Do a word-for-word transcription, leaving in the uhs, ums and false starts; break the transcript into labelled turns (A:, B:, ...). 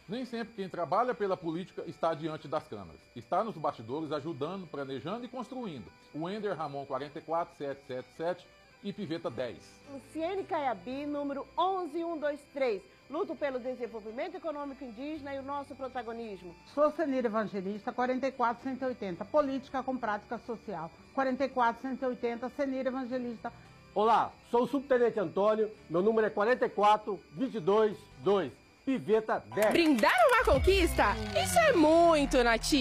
A: Nem sempre quem trabalha pela política está diante das câmeras. Está nos bastidores ajudando, planejando e construindo. O Ender Ramon quarenta e quatro, setecentos e setenta e sete e Piveta dez.
B: Luciene Caiabi, número onze mil cento e vinte e três. Luto pelo desenvolvimento econômico indígena e o nosso protagonismo.
C: Sou Senira Evangelista, quarenta e quatro, cento e oitenta. Política com prática social. quarenta e quatro, cento e oitenta. Senira Evangelista.
D: Olá, sou o Subtenente Antônio. Meu número é quarenta e quatro, vinte e dois, dois. Piveta dez.
E: Brindar uma conquista? Isso é muito nativo.